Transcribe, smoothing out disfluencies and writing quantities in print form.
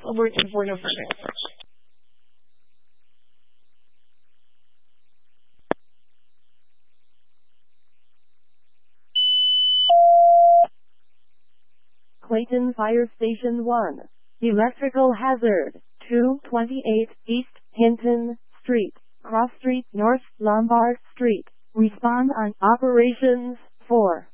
alerting for no further. Clayton Fire Station 1. Electrical hazard. 228 East Hinton Street, Cross Street North, Lombard Street. Respond on Operations 4.